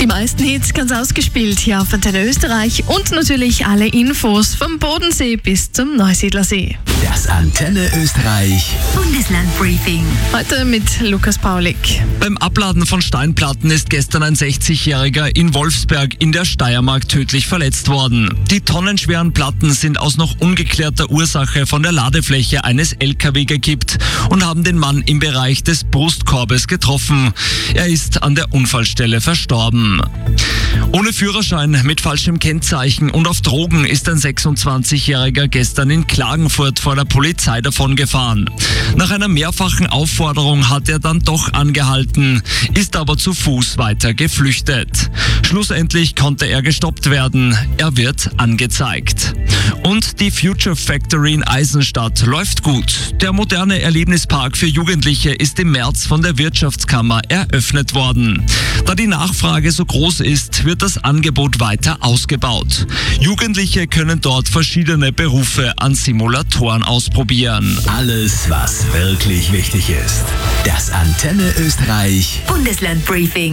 Die meisten Hits ganz ausgespielt hier auf Antenne Österreich und natürlich alle Infos vom Bodensee bis zum Neusiedlersee. Das Antenne Österreich Bundeslandbriefing. Heute mit Lukas Paulik. Beim Abladen von Steinplatten ist gestern ein 60-Jähriger in Wolfsberg in der Steiermark tödlich verletzt worden. Die tonnenschweren Platten sind aus noch ungeklärter Ursache von der Ladefläche eines LKW gekippt und haben den Mann im Bereich des Brustkorbes getroffen. Er ist an der Unfallstelle verstorben. Ohne Führerschein, mit falschem Kennzeichen und auf Drogen ist ein 26-Jähriger gestern in Klagenfurt vor der Polizei davongefahren. Nach einer mehrfachen Aufforderung hat er dann doch angehalten, ist aber zu Fuß weiter geflüchtet. Schlussendlich konnte er gestoppt werden. Er wird angezeigt. Und die Future Factory in Eisenstadt läuft gut. Der moderne Erlebnispark für Jugendliche ist im März von der Wirtschaftskammer eröffnet worden. Da die Nachfrage so groß ist, wird das Angebot weiter ausgebaut. Jugendliche können dort verschiedene Berufe an Simulatoren ausprobieren. Alles, was wirklich wichtig ist. Das Antenne Österreich Bundeslandbriefing.